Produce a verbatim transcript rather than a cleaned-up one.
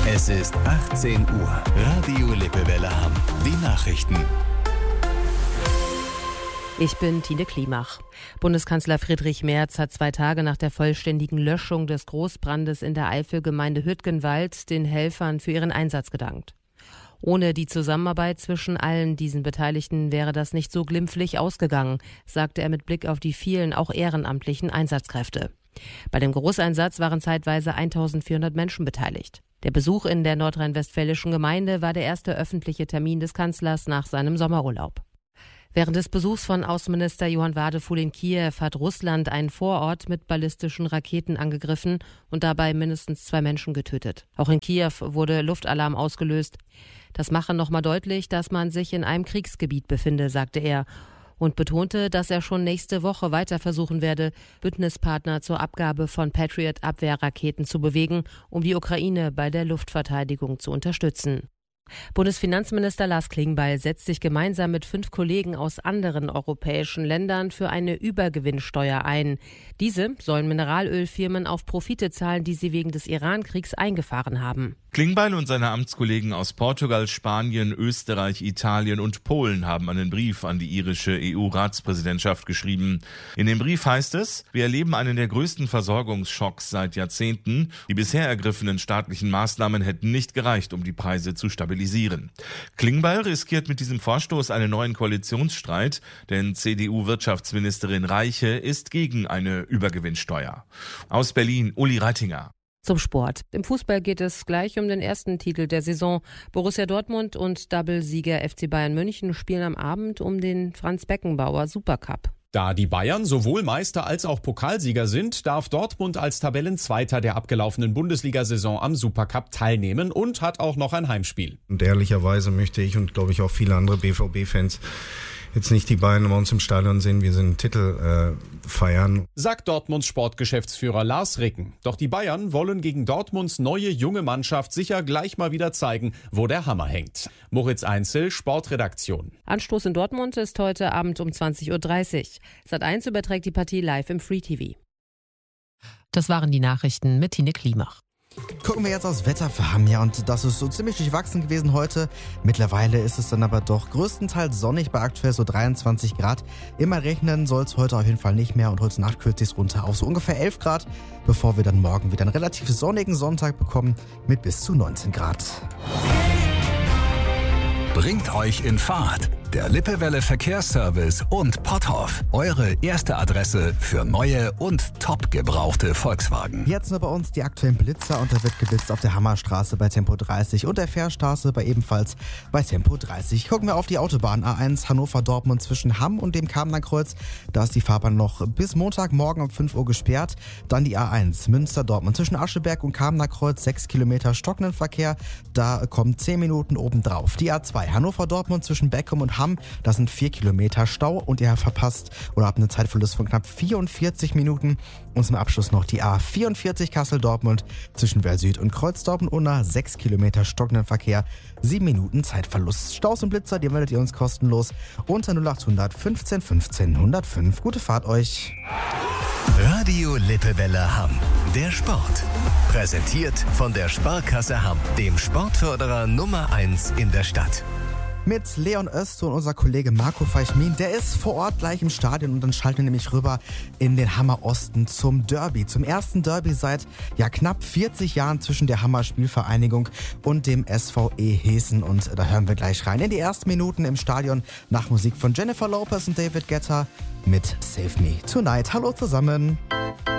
Es ist achtzehn Uhr. Radio Lippewelle Hamm. Die Nachrichten. Ich bin Tine Klimach. Bundeskanzler Friedrich Merz hat zwei Tage nach der vollständigen Löschung des Großbrandes in der Eifelgemeinde Hüttgenwald den Helfern für ihren Einsatz gedankt. Ohne die Zusammenarbeit zwischen allen diesen Beteiligten wäre das nicht so glimpflich ausgegangen, sagte er mit Blick auf die vielen, auch ehrenamtlichen Einsatzkräfte. Bei dem Großeinsatz waren zeitweise eintausendvierhundert Menschen beteiligt. Der Besuch in der nordrhein-westfälischen Gemeinde war der erste öffentliche Termin des Kanzlers nach seinem Sommerurlaub. Während des Besuchs von Außenminister Johann Wadefuhl in Kiew hat Russland einen Vorort mit ballistischen Raketen angegriffen und dabei mindestens zwei Menschen getötet. Auch in Kiew wurde Luftalarm ausgelöst. Das mache nochmal deutlich, dass man sich in einem Kriegsgebiet befinde, sagte er und betonte, dass er schon nächste Woche weiter versuchen werde, Bündnispartner zur Abgabe von Patriot-Abwehrraketen zu bewegen, um die Ukraine bei der Luftverteidigung zu unterstützen. Bundesfinanzminister Lars Klingbeil setzt sich gemeinsam mit fünf Kollegen aus anderen europäischen Ländern für eine Übergewinnsteuer ein. Diese sollen Mineralölfirmen auf Profite zahlen, die sie wegen des Iran-Kriegs eingefahren haben. Klingbeil und seine Amtskollegen aus Portugal, Spanien, Österreich, Italien und Polen haben einen Brief an die irische E U-Ratspräsidentschaft geschrieben. In dem Brief heißt es: Wir erleben einen der größten Versorgungsschocks seit Jahrzehnten. Die bisher ergriffenen staatlichen Maßnahmen hätten nicht gereicht, um die Preise zu stabilisieren. Klingbeil riskiert mit diesem Vorstoß einen neuen Koalitionsstreit, denn C D U-Wirtschaftsministerin Reiche ist gegen eine Übergewinnsteuer. Aus Berlin, Uli Reitinger. Zum Sport. Im Fußball geht es gleich um den ersten Titel der Saison. Borussia Dortmund und Double-Sieger F C Bayern München spielen am Abend um den Franz-Beckenbauer Supercup. Da die Bayern sowohl Meister als auch Pokalsieger sind, darf Dortmund als Tabellenzweiter der abgelaufenen Bundesliga-Saison am Supercup teilnehmen und hat auch noch ein Heimspiel. Und ehrlicherweise möchte ich und glaube ich auch viele andere B V B-Fans jetzt nicht die Bayern bei uns im Stadion sehen, wir sind Titel äh, feiern. Sagt Dortmunds Sportgeschäftsführer Lars Ricken. Doch die Bayern wollen gegen Dortmunds neue junge Mannschaft sicher gleich mal wieder zeigen, wo der Hammer hängt. Moritz Einzel, Sportredaktion. Anstoß in Dortmund ist heute Abend um zwanzig Uhr dreißig. Sat eins überträgt die Partie live im Free T V. Das waren die Nachrichten mit Tine Klimach. Gucken wir jetzt aufs Wetter für Hamm, ja, und das ist so ziemlich durchwachsen gewesen heute. Mittlerweile ist es dann aber doch größtenteils sonnig bei aktuell so dreiundzwanzig Grad. Immer regnen soll es heute auf jeden Fall nicht mehr und heute Nacht kühlt es runter auf so ungefähr elf Grad, bevor wir dann morgen wieder einen relativ sonnigen Sonntag bekommen mit bis zu neunzehn Grad. Bringt euch in Fahrt. Der Lippewelle Verkehrsservice und Potthoff. Eure erste Adresse für neue und top gebrauchte Volkswagen. Jetzt nur bei uns die aktuellen Blitzer und da wird geblitzt auf der Hammerstraße bei Tempo dreißig und der Fährstraße bei ebenfalls bei Tempo dreißig. Gucken wir auf die Autobahn A eins Hannover-Dortmund zwischen Hamm und dem Kamener Kreuz. Da ist die Fahrbahn noch bis Montagmorgen um fünf Uhr gesperrt. Dann die A eins Münster-Dortmund zwischen Ascheberg und Kamener Kreuz, sechs Kilometer stockenden Verkehr. Da kommen zehn Minuten obendrauf. Die A zwei Hannover-Dortmund zwischen Beckum und Hamm, das sind vier Kilometer Stau und ihr verpasst oder habt eine Zeitverlust von knapp vierundvierzig Minuten. Und zum Abschluss noch die A vierundvierzig Kassel-Dortmund zwischen Werl Süd und Kreuzdortmund-Unna, sechs Kilometer stockenden Verkehr, sieben Minuten Zeitverlust. Staus und Blitzer, die meldet ihr uns kostenlos unter null achthundert fünfzehn fünfzehn hundertfünf. Gute Fahrt euch. Radio Lippewelle Hamm. Der Sport. Präsentiert von der Sparkasse Hamm, dem Sportförderer Nummer eins in der Stadt. Mit Leon Öster und unser Kollege Marco Feichmin, der ist vor Ort gleich im Stadion und dann schalten wir nämlich rüber in den Hammer Osten zum Derby. Zum ersten Derby seit ja knapp vierzig Jahren zwischen der Hammer Spielvereinigung und dem S V E Hessen und da hören wir gleich rein in die ersten Minuten im Stadion nach Musik von Jennifer Lopez und David Guetta mit Save Me Tonight. Hallo zusammen.